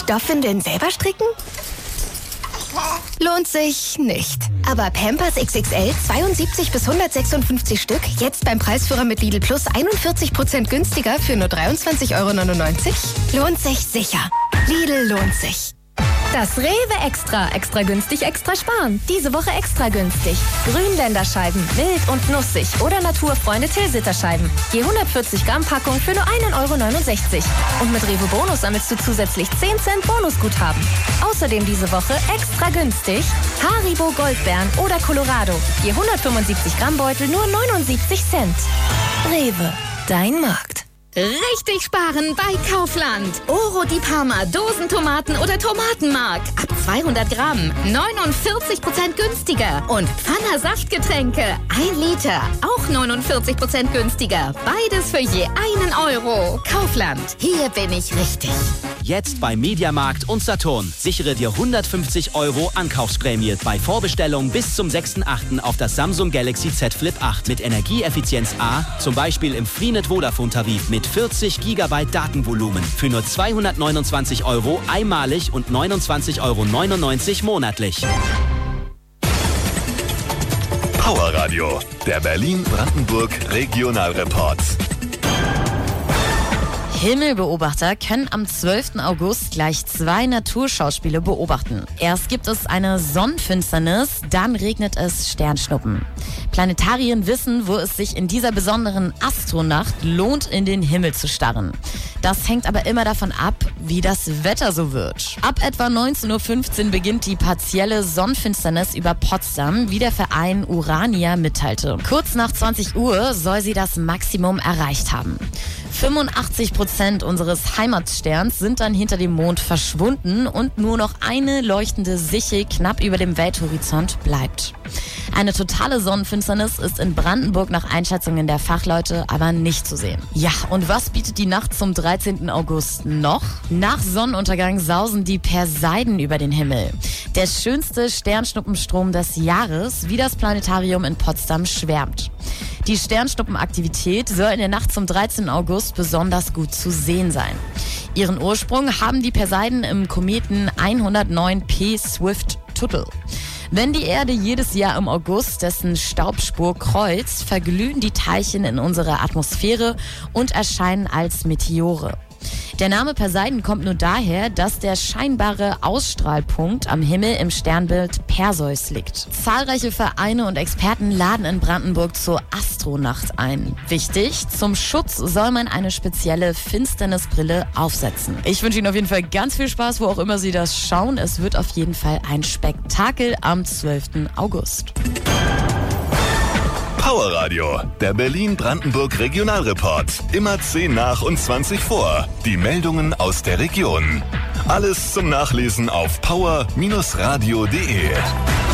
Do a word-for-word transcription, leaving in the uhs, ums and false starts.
Stoffwindeln selber stricken? Lohnt sich nicht. Aber Pampers X X L zweiundsiebzig bis hundertsechsundfünfzig Stück, jetzt beim Preisführer mit Lidl Plus einundvierzig Prozent günstiger für nur dreiundzwanzig Euro neunundneunzig? Lohnt sich sicher. Lidl lohnt sich. Das Rewe Extra. Extra günstig, extra sparen. Diese Woche extra günstig. Grünländerscheiben, wild und nussig oder Naturfreunde Tilsiterscheiben. Je hundertvierzig Gramm Packung für nur ein Euro neunundsechzig. Und mit Rewe Bonus sammelst du zusätzlich zehn Cent Bonusguthaben. Außerdem diese Woche extra günstig Haribo Goldbeeren oder Colorado. Je hundertfünfundsiebzig Gramm Beutel nur neunundsiebzig Cent. Rewe, dein Markt. Richtig sparen bei Kaufland. Oro di Parma, Dosentomaten oder Tomatenmark. Ab zweihundert Gramm, neunundvierzig Prozent günstiger. Und Pfanner Saftgetränke, ein Liter, auch neunundvierzig Prozent günstiger. Beides für je einen Euro. Kaufland, hier bin ich richtig. Jetzt bei Mediamarkt und Saturn. Sichere dir hundertfünfzig Euro Ankaufsprämie bei Vorbestellung bis zum sechsten achten auf das Samsung Galaxy Z Flip acht mit Energieeffizienz A, zum Beispiel im Freenet Vodafone Tarif mit vierzig Gigabyte Datenvolumen für nur zweihundertneunundzwanzig Euro einmalig und neunundzwanzig Euro neunundneunzig monatlich. Power Radio, der Berlin-Brandenburg Regionalreport. Himmelbeobachter können am zwölften August gleich zwei Naturschauspiele beobachten. Erst gibt es eine Sonnenfinsternis, dann regnet es Sternschnuppen. Planetarien wissen, wo es sich in dieser besonderen Astronacht lohnt, in den Himmel zu starren. Das hängt aber immer davon ab, wie das Wetter so wird. Ab etwa neunzehn Uhr fünfzehn beginnt die partielle Sonnenfinsternis über Potsdam, wie der Verein Urania mitteilte. Kurz nach zwanzig Uhr soll sie das Maximum erreicht haben. fünfundachtzig Prozent unseres Heimatsterns sind dann hinter dem Mond verschwunden und nur noch eine leuchtende Sichel knapp über dem Welthorizont bleibt. Eine totale Sonnenfinsternis ist in Brandenburg nach Einschätzungen der Fachleute aber nicht zu sehen. Ja, und was bietet die Nacht zum dreizehnten August noch? Nach Sonnenuntergang sausen die Perseiden über den Himmel. Der schönste Sternschnuppenstrom des Jahres, wie das Planetarium in Potsdam schwärmt. Die Sternschnuppenaktivität soll in der Nacht zum dreizehnten August besonders gut zu sehen sein. Ihren Ursprung haben die Perseiden im Kometen hundertneun P Swift-Tuttle. Wenn die Erde jedes Jahr im August dessen Staubspur kreuzt, verglühen die Teilchen in unserer Atmosphäre und erscheinen als Meteore. Der Name Perseiden kommt nur daher, dass der scheinbare Ausstrahlpunkt am Himmel im Sternbild Perseus liegt. Zahlreiche Vereine und Experten laden in Brandenburg zur Astronacht ein. Wichtig, zum Schutz soll man eine spezielle Finsternisbrille aufsetzen. Ich wünsche Ihnen auf jeden Fall ganz viel Spaß, wo auch immer Sie das schauen. Es wird auf jeden Fall ein Spektakel am zwölften August. Power Radio, der Berlin-Brandenburg Regionalreport. Immer zehn nach und zwanzig vor. Die Meldungen aus der Region. Alles zum Nachlesen auf power Bindestrich radio punkt de.